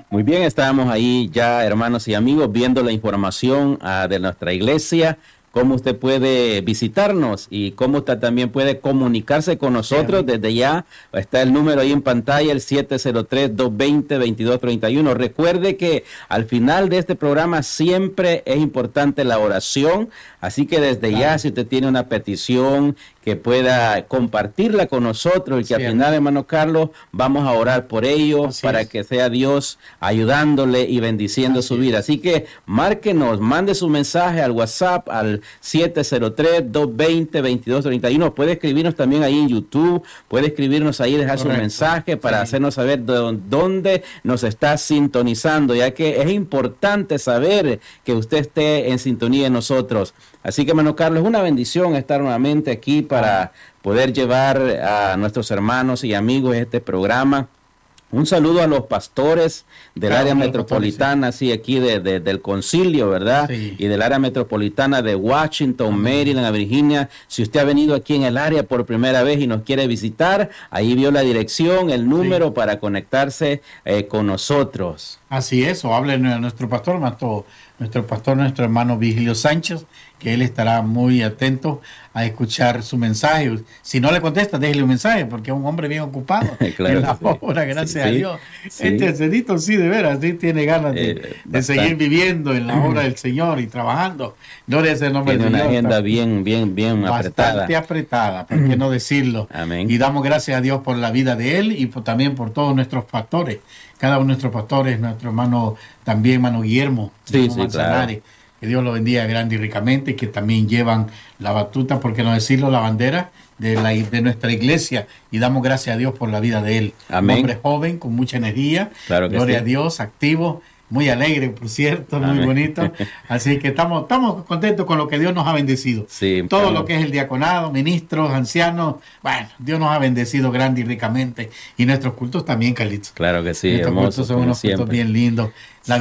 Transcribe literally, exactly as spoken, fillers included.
Muy bien, estábamos ahí ya, hermanos y amigos, viendo la información uh, de nuestra iglesia, cómo usted puede visitarnos y cómo usted también puede comunicarse con nosotros. Desde ya está el número ahí en pantalla, el siete cero tres, dos dos cero, dos dos tres uno. Recuerde que al final de este programa siempre es importante la oración, así que desde claro. ya, si usted tiene una petición, que pueda compartirla con nosotros y que sí, al final, hermano Carlos, vamos a orar por ellos Así para es. que sea Dios ayudándole y bendiciendo Así su vida. Es. Así que márquenos, mande su mensaje al WhatsApp al siete cero tres, dos dos cero, dos dos tres uno. Puede escribirnos también ahí en YouTube, puede escribirnos ahí, dejar Correcto. su mensaje para sí. hacernos saber de dónde nos está sintonizando, ya que es importante saber que usted esté en sintonía de nosotros. Así que, hermano Carlos, es una bendición estar nuevamente aquí para poder llevar a nuestros hermanos y amigos este programa. Un saludo a los pastores del claro, área metropolitana, sí, aquí de, de, del concilio, ¿verdad? Sí. Y del área metropolitana de Washington, Amén. Maryland, Virginia. Si usted ha venido aquí en el área por primera vez y nos quiere visitar, ahí vio la dirección, el número sí. para conectarse eh, con nosotros. Así es, o hable a nuestro pastor, nuestro, nuestro pastor, nuestro hermano Vigilio Sánchez, que él estará muy atento a escuchar su mensaje. Si no le contesta, déjele un mensaje, porque es un hombre bien ocupado claro en la sí. obra, gracias sí, a Dios. Sí. Este ancianito sí, de veras, sí tiene ganas de, eh, de seguir viviendo en la obra del Señor y trabajando. Gloria a nombre Tiene del una Señor. agenda bien, bien, bien apretada. Bastante apretada, ¿por qué no decirlo? Amén. Y damos gracias a Dios por la vida de él y por, también por todos nuestros pastores. Cada uno de nuestros pastores, nuestro hermano, también hermano Guillermo, sí, sí, claro. que Dios lo bendiga grande y ricamente, que también llevan la batuta, por qué no decirlo, la bandera de, la, de nuestra iglesia, y damos gracias a Dios por la vida de él. Amén. Un hombre joven, con mucha energía, claro que gloria sí. a Dios, activo, muy alegre, por cierto, Amén. Muy bonito. Así que estamos, estamos contentos con lo que Dios nos ha bendecido. Sí, Todo claro. lo que es el diaconado, ministros, ancianos, bueno, Dios nos ha bendecido grande y ricamente. Y nuestros cultos también, Carlitos. Claro que sí, Nuestros hermoso, cultos son unos siempre. cultos bien lindos. La